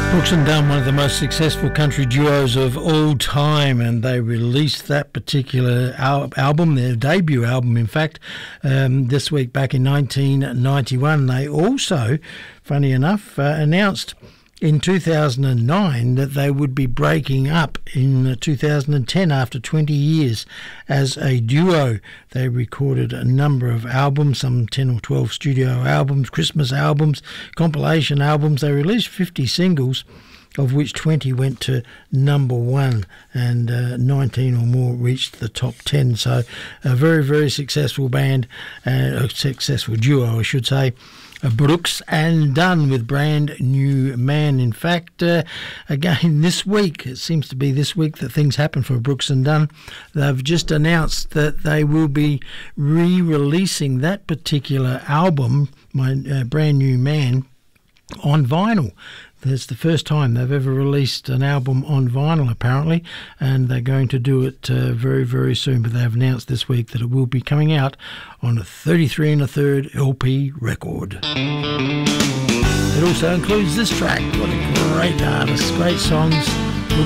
Brooks and Dunn, one of the most successful country duos of all time, and they released that particular album, their debut album in fact, this week back in 1991. They also, funny enough, announced in 2009 that they would be breaking up in 2010 after 20 years as a duo. They recorded a number of albums, some 10 or 12 studio albums, Christmas albums, compilation albums. They released 50 singles, of which 20 went to number one, and 19 or more reached the top 10. So a very, very successful band, a successful duo, I should say. Brooks and Dunn with Brand New Man. In fact, again, this week, it seems to be this week that things happen for Brooks and Dunn. They've just announced that they will be re-releasing that particular album, My Brand New Man, on vinyl. That's the first time they've ever released an album on vinyl, apparently, and they're going to do it very, very soon. But they have announced this week that it will be coming out on a 33 1/3 LP record. It also includes this track. What a great artist, great songs.